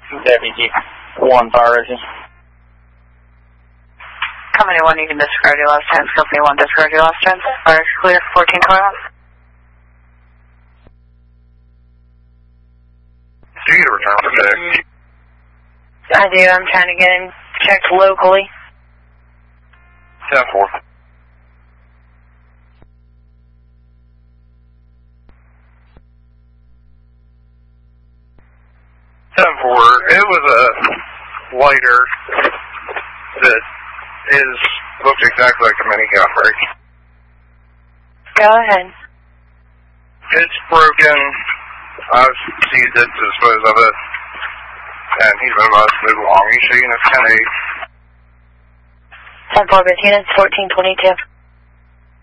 WG1 fire rescue. Company 1, you can disregard your last chance. Company 1, disregard your last chance. Fire clear, 1421. Do you return for check? I do. I'm trying to get him checked locally. 10-4. 10-4. It was a lighter that looks exactly like a minigun brake. Go ahead. It's broken. I've seized it to dispose of it. And he's been about to move along. He's shooting a 10-8. 10-4, Bettina, 1422.